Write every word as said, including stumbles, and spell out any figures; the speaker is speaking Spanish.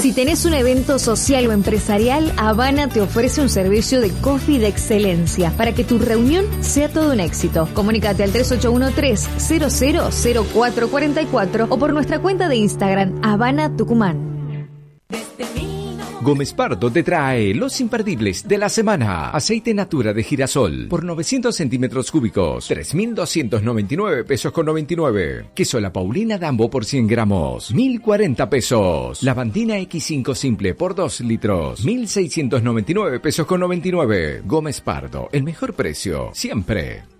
Si tenés un evento social o empresarial, Habana te ofrece un servicio de coffee de excelencia para que tu reunión sea todo un éxito. Comunícate al tres ocho uno tres, cero cero cero cuatro cuatro cuatro o por nuestra cuenta de Instagram, Habana Tucumán. Gómez Pardo te trae los imperdibles de la semana. Aceite Natura de girasol por novecientos centímetros cúbicos, tres mil doscientos noventa y nueve pesos con noventa y nueve. Queso La Paulina Dambo por cien gramos, mil cuarenta pesos. Lavandina equis cinco simple por dos litros, mil seiscientos noventa y nueve pesos con noventa y nueve. Gómez Pardo, el mejor precio, siempre.